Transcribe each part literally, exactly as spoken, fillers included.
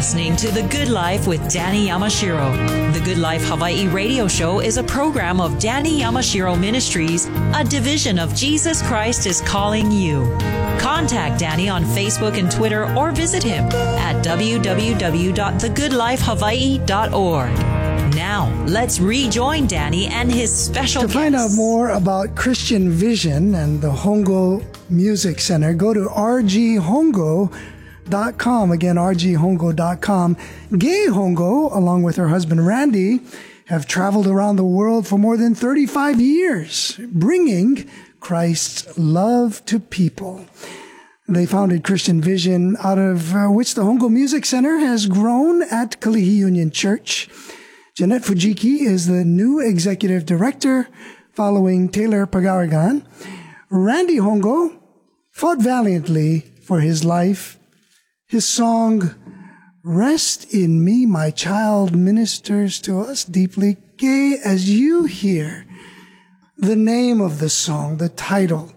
listening to The Good Life with Danny Yamashiro. The Good Life Hawaii radio show is a program of Danny Yamashiro Ministries, a division of Jesus Christ is Calling You. Contact Danny on Facebook and Twitter or visit him at w w w dot the good life hawaii dot org. Now, let's rejoin Danny and his special guests. To find out more about Christian Vision and the Hongo Music Center, go to r g hongo dot com. Again, r g hongo dot com. Gay Hongo, along with her husband Randy, have traveled around the world for more than thirty-five years, bringing Christ's love to people. They founded Christian Vision, out of uh, which the Hongo Music Center has grown at Kalihi Union Church. Jeanette Fujiki is the new executive director, following Taylor Pagaragan. Randy Hongo fought valiantly for his life. His song, Rest in Me, My Child, ministers to us deeply. Gay, as you hear the name of the song, the title,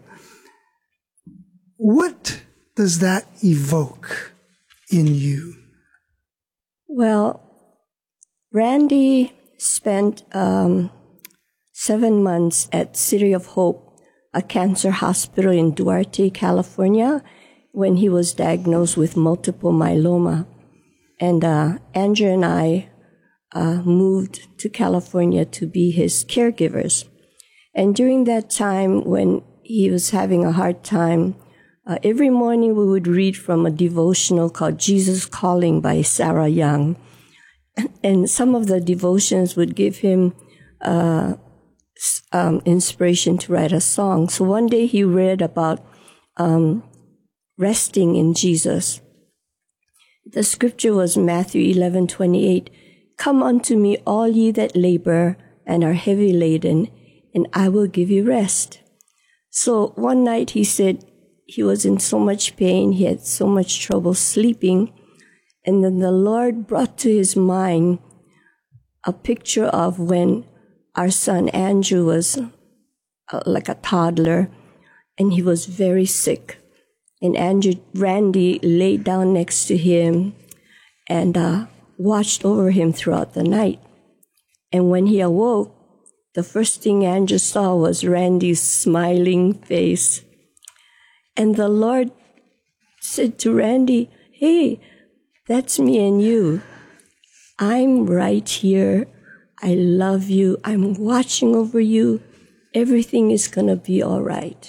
what does that evoke in you? Well, Randy spent um, seven months at City of Hope, a cancer hospital in Duarte, California, when he was diagnosed with multiple myeloma. And uh, Andrew and I uh, moved to California to be his caregivers. And during that time, when he was having a hard time, uh, every morning we would read from a devotional called Jesus Calling by Sarah Young. And some of the devotions would give him uh, um, inspiration to write a song. So one day he read about um, resting in Jesus. The scripture was Matthew eleven twenty-eight. Come unto me, all ye that labor and are heavy laden, and I will give you rest. So one night he said he was in so much pain, he had so much trouble sleeping. And then the Lord brought to his mind a picture of when our son Andrew was uh, like a toddler, and he was very sick. And Andrew, Randy laid down next to him and uh, watched over him throughout the night. And when he awoke, the first thing Andrew saw was Randy's smiling face. And the Lord said to Randy, hey, that's me and you. I'm right here. I love you. I'm watching over you. Everything is going to be all right.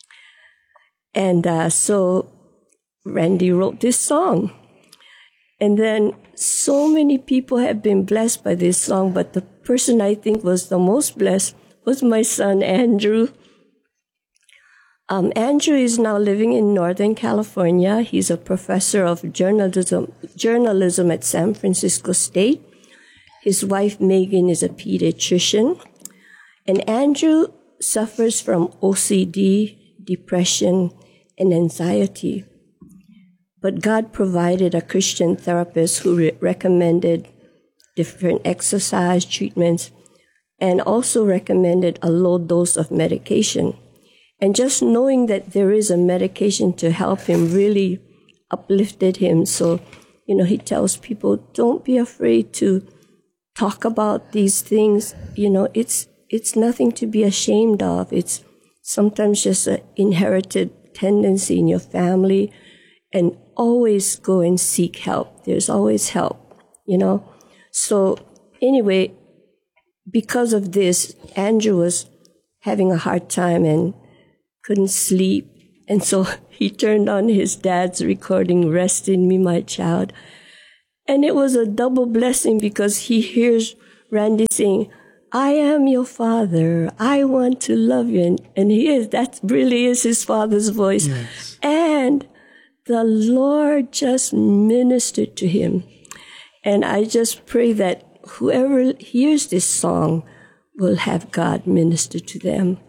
And uh, so Randy wrote this song. And then so many people have been blessed by this song, but the person I think was the most blessed was my son, Andrew. Um, Andrew is now living in Northern California. He's a professor of journalism, journalism at San Francisco State. His wife, Megan, is a pediatrician. And Andrew suffers from O C D, depression, and anxiety. But God provided a Christian therapist who re- recommended different exercise treatments and also recommended a low dose of medication. And just knowing that there is a medication to help him really uplifted him. So, you know, he tells people, don't be afraid to talk about these things. You know, it's it's nothing to be ashamed of. It's sometimes just an inherited tendency in your family. And always go and seek help. There's always help, you know. So anyway, because of this, Andrew was having a hard time and couldn't sleep. And so he turned on his dad's recording, Rest in Me, My Child. And it was a double blessing because he hears Randy saying, I am your father. I want to love you. And, and he is, that really is his father's voice. Yes. And the Lord just ministered to him. And I just pray that whoever hears this song will have God minister to them.